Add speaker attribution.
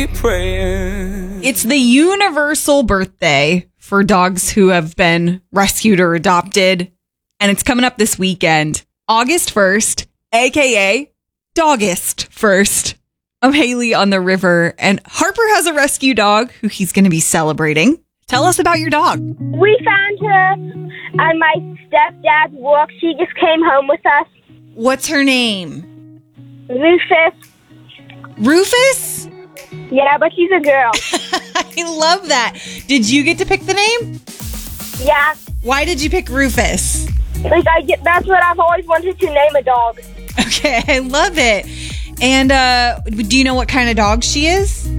Speaker 1: It's the universal birthday for dogs who have been rescued or adopted, and it's coming up this weekend, August 1st, aka Dogust 1st. I'm Haley on the river, and Harper has a rescue dog who he's going to be celebrating. Tell us about your dog.
Speaker 2: We found her on my stepdad's walk. She just came home with us.
Speaker 1: What's her name?
Speaker 2: Rufus.
Speaker 1: Rufus?
Speaker 2: Yeah, but she's a girl.
Speaker 1: I love that. Did you get to pick the name?
Speaker 2: Yeah.
Speaker 1: Why did you pick Rufus?
Speaker 2: That's what I've always wanted to name a dog.
Speaker 1: Okay, I love it. And do you know what kind of dog she is?